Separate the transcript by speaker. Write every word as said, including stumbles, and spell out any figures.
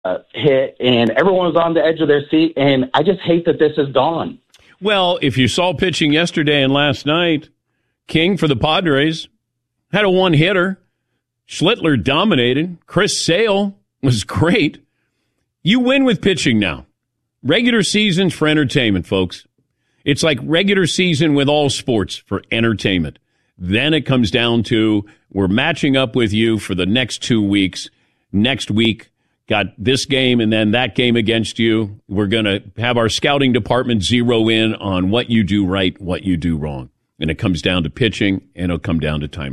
Speaker 1: uh, hit, and everyone was on the edge of their seat, and I just hate that this is gone.
Speaker 2: Well, if you saw pitching yesterday and last night, King for the Padres had a one-hitter. Schlittler dominated. Chris Sale was great. You win with pitching now. Regular season's for entertainment, folks. It's like regular season with all sports for entertainment. Then it comes down to we're matching up with you for the next two weeks. Next week, got this game and then that game against you. We're going to have our scouting department zero in on what you do right, what you do wrong. And it comes down to pitching, and it'll come down to time.